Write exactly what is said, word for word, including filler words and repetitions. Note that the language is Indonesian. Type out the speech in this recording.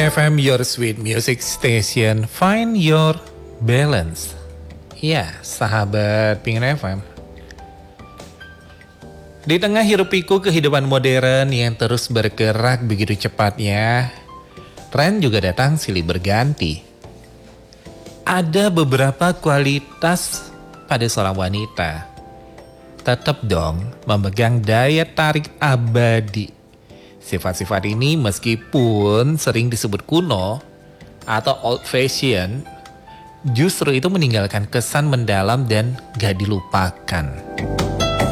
F M, your sweet music station. Find your balance. Ya, sahabat Pingin F M. Di tengah hiruk pikuk kehidupan modern yang terus bergerak begitu cepatnya, tren juga datang silih berganti. Ada beberapa kualitas pada seorang wanita. Tetap dong memegang daya tarik abadi. Sifat-sifat ini meskipun sering disebut kuno atau old fashion, justru itu meninggalkan kesan mendalam dan gak dilupakan.